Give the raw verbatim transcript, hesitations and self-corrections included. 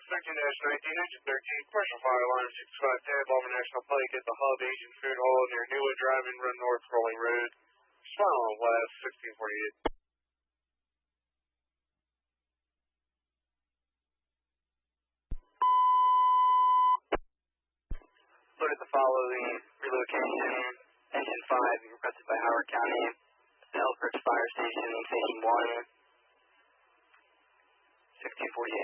thirteen nineteen, engine thirteen, commercial fire alarm sixty-five ten, Baltimore National Pike at the Hub Asian Food Hall near Newwood Drive and Run North Rolling Road. Smile on West, sixteen forty-eight. Loaded the following relocation, engine five, requested by Howard County, the Elbridge Fire Station, station one, sixteen forty-eight.